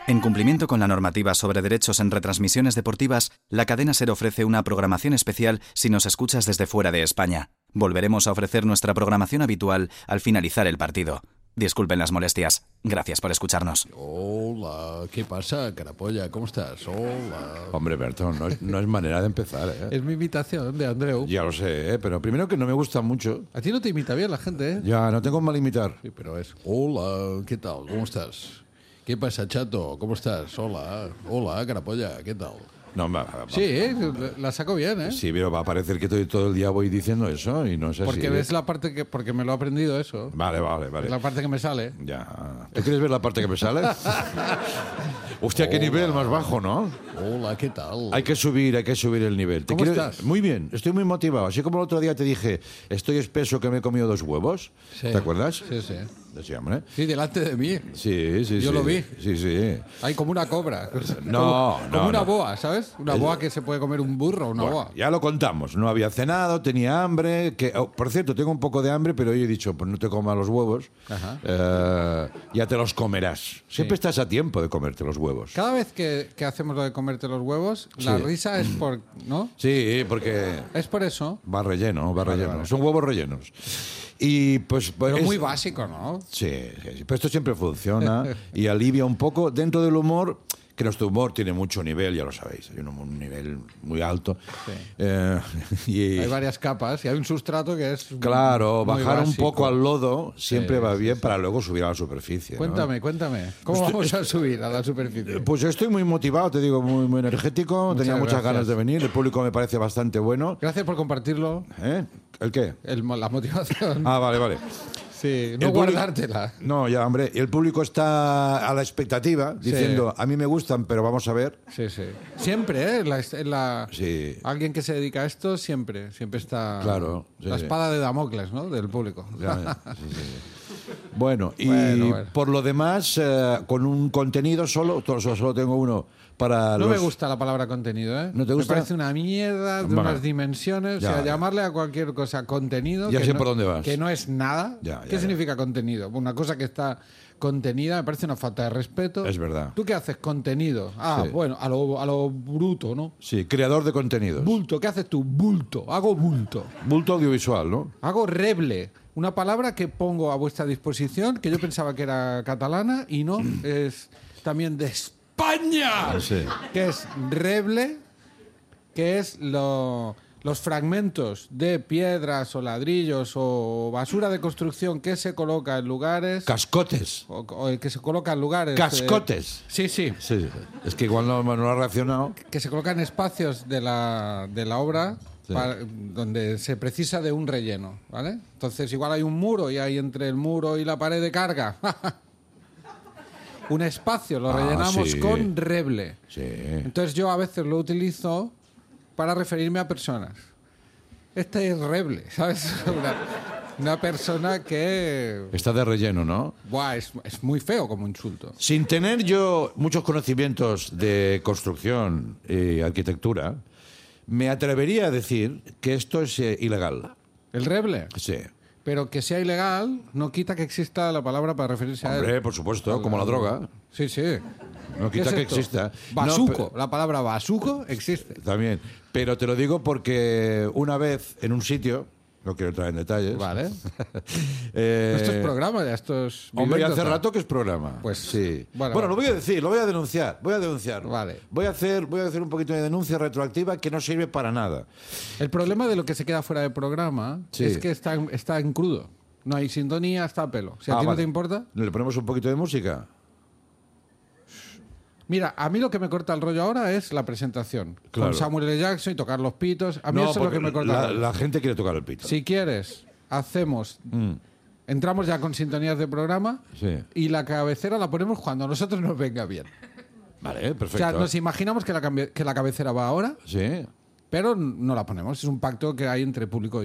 En cumplimiento con la normativa sobre derechos en retransmisiones deportivas, la cadena SER ofrece una programación especial si nos escuchas desde fuera de España. Volveremos a ofrecer nuestra programación habitual al finalizar el partido. Disculpen las molestias. Gracias por escucharnos. Hola, ¿qué pasa, carapolla? ¿Cómo estás? Hola. Hombre, Bertón, no es manera de empezar, ¿eh? Es mi imitación de Andreu. Ya lo sé, ¿eh? Pero primero que no me gusta mucho. A ti no te imita bien la gente, ¿eh? Ya, no tengo mal imitar. Sí, pero es... Hola, ¿qué tal? ¿Cómo estás? ¿Qué pasa, chato? ¿Cómo estás? Hola, hola, carapolla, ¿qué tal? No, Sí, la saco bien, ¿eh? Sí, pero va a parecer que todo el día voy diciendo eso y no es así. Porque ves la parte que... Porque me lo he aprendido eso. Vale. Es la parte que me sale. Ya. ¿Tú quieres ver la parte que me sale? Hostia, qué nivel más bajo, ¿no? Hola, ¿qué tal? Hay que subir el nivel. ¿Cómo estás? Muy bien, estoy muy motivado. Así como el otro día te dije, estoy espeso que me he comido 2 huevos. Sí. ¿Te acuerdas? Sí, sí. Sí, hombre. Sí, delante de mí. Sí. Yo lo vi. Sí. Hay como una cobra. No, como una no. boa, ¿sabes? Una boa que se puede comer un burro, una boa. Ya lo contamos. No había cenado, tenía hambre. Por cierto, tengo un poco de hambre, pero yo he dicho, pues no te comas los huevos. Ajá. Ya te los comerás. Siempre estás a tiempo de comerte los huevos. Cada vez que hacemos lo de comerte los huevos, la risa es por... ¿No? Sí, porque Es por eso. va relleno. Vale. Son huevos rellenos. Y pues Pero muy básico, ¿no? Sí. Pero esto siempre funciona y alivia un poco dentro del humor, que nuestro humor tiene mucho nivel, ya lo sabéis, hay un nivel muy alto. Sí. Y hay varias capas y hay un sustrato que es claro, muy bajar un básico. poco al lodo siempre va bien sí. para luego subir a la superficie. Cuéntame. ¿Cómo vamos a subir a la superficie? Pues estoy muy motivado, te digo, muy energético. Tenía muchas gracias. ganas de venir. El público me parece bastante bueno. Gracias por compartirlo. ¿Eh? ¿El qué? La motivación. Ah, vale. Sí, no El guardártela. No, ya, hombre. El público está a la expectativa, diciendo, a mí me gustan, pero vamos a ver. Sí. Siempre, ¿eh? Sí. Alguien que se dedica a esto siempre está... Claro, sí, la sí. espada de Damocles, ¿no? Del público. Ya, sí. Bueno, y Bueno. por lo demás, con un contenido solo tengo uno para No los... me gusta la palabra contenido, ¿eh? ¿No te gusta? Me parece una mierda de Vale. unas dimensiones. Ya, o sea, ya. llamarle a cualquier cosa contenido... Ya que sé no, por dónde vas. Que no es nada. ¿Qué significa contenido? Una cosa que está contenida me parece una falta de respeto. Es verdad. ¿Tú qué haces? Contenido. Ah, Sí. bueno, a lo bruto, ¿no? Sí, creador de contenidos. Bulto. ¿Qué haces tú? Bulto. Hago bulto. Bulto audiovisual, ¿no? Hago reble. Una palabra que pongo a vuestra disposición, que yo pensaba que era catalana y no, es también de España. Sí. Que es reble, que es los fragmentos de piedras o ladrillos o basura de construcción que se coloca en lugares... Cascotes. o que se coloca en lugares... Cascotes. Sí. Sí. Es que igual no ha reaccionado. Que se colocan en espacios de la obra... Sí. donde se precisa de un relleno, ¿vale? Entonces igual hay un muro y hay entre el muro y la pared de carga un espacio, lo rellenamos sí. con reble. Sí. Entonces yo a veces lo utilizo para referirme a personas. Este es reble, ¿sabes? Una persona que... Está de relleno, ¿no? Buah, es muy feo como insulto. Sin tener yo muchos conocimientos de construcción y arquitectura, me atrevería a decir que esto es ilegal. ¿El reble? Sí. Pero que sea ilegal no quita que exista la palabra para referirse a él. Hombre, por supuesto, como la droga. Sí. No ¿Qué quita es que esto? exista. Basuco. No, La palabra basuco existe. también. Pero te lo digo porque una vez en un sitio, no quiero entrar en detalles. Vale. eh, Esto es programa, ya esto es... Hombre, ya hace vivienda. rato que es programa. Pues, sí. bueno, Bueno, lo voy a decir, lo voy a denunciar. Vale. Voy a hacer un poquito de denuncia retroactiva que no sirve para nada. El problema de lo que se queda fuera de programa Sí. es que está en crudo. No hay sintonía, está a pelo. Si a ti no Vale. te importa... ¿Le ponemos un poquito de música? Mira, a mí lo que me corta el rollo ahora es la presentación. Claro. Con Samuel L. Jackson y tocar los pitos. A mí eso es lo porque que me corta el rollo. la gente quiere tocar el pito. Si quieres, hacemos... Entramos ya con sintonías de programa Sí. y la cabecera la ponemos cuando a nosotros nos venga bien. Vale, O perfecto. sea, nos imaginamos que la cabecera va ahora, Sí. pero no la ponemos. Es un pacto que hay entre público